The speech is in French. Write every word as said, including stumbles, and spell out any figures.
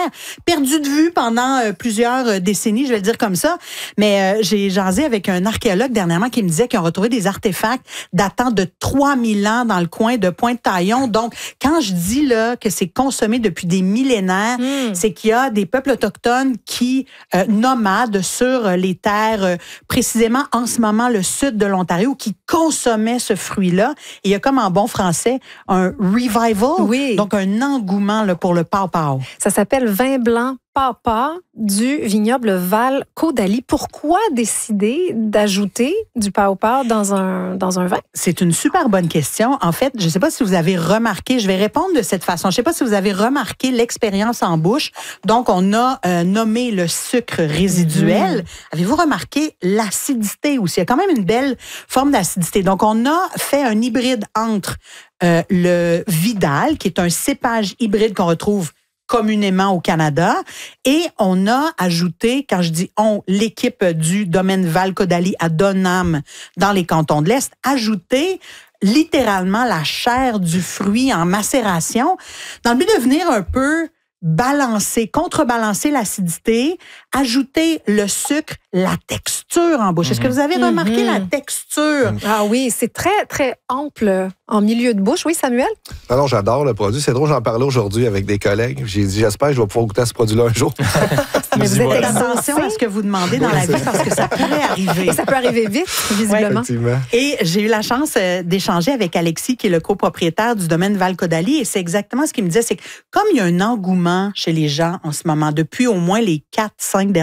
perdu de vue pendant euh, plusieurs euh, décennies, je vais le dire comme ça. Mais euh, j'ai jasé avec un archéologue dernièrement qui me disait qu'ils ont retrouvé des artefacts datant de trois mille ans dans le coin de Pointe-Taillon. Donc, quand je dis là que c'est consommé depuis des millénaires, mm. c'est qu'il y a des peuples autochtones qui euh, nomades sur les terres, euh, précisément en ce moment le sud de l'Ontario, qui consommaient ce fruit-là. Et il y a comme en bon français un revival, oui. donc un engouement là, pour le pawpaw. Ça s'appelle vin blanc Papa du vignoble Val-Caudalie. Pourquoi décider d'ajouter du pawpaw dans un, dans un vin? C'est une super bonne question. En fait, je ne sais pas si vous avez remarqué, je vais répondre de cette façon. Je ne sais pas si vous avez remarqué l'expérience en bouche. Donc, on a euh, nommé le sucre résiduel. Mmh. Avez-vous remarqué l'acidité aussi? Il y a quand même une belle forme d'acidité. Donc, on a fait un hybride entre euh, le Vidal, qui est un cépage hybride qu'on retrouve communément au Canada. Et on a ajouté, quand je dis on, l'équipe du domaine Val-Caudalie à Donham, dans les cantons de l'Est, ajouté littéralement la chair du fruit en macération, dans le but de venir un peu balancer, contrebalancer l'acidité, ajouter le sucre, la texture en bouche. Est-ce que vous avez remarqué mm-hmm. la texture? Ah oui, c'est très, très ample en milieu de bouche. Oui, Samuel? Alors, j'adore le produit. C'est drôle, j'en parlais aujourd'hui avec des collègues. J'ai dit, j'espère que je vais pouvoir goûter à ce produit-là un jour. Mais vous êtes attention à ce que vous demandez dans la vie parce que ça pourrait arriver. Ça peut arriver vite, visiblement. Ouais, et j'ai eu la chance d'échanger avec Alexis, qui est le copropriétaire du domaine Val-Caudalie, et c'est exactement ce qu'il me disait, c'est que comme il y a un engouement chez les gens en ce moment, depuis au moins les quatre cinq dernières